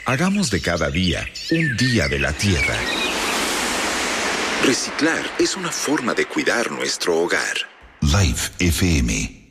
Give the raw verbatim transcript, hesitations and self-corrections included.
Hagamos de cada día un día de la tierra. Reciclar es una forma de cuidar nuestro hogar. Life F M.